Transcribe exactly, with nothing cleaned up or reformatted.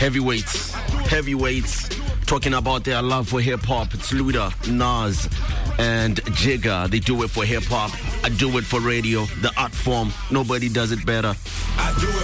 Heavyweights, heavyweights, talking about their love for hip-hop. It's Luda, Nas, and Jigga. They do it for hip-hop. I do it for radio, the art form. Nobody does it better. I do it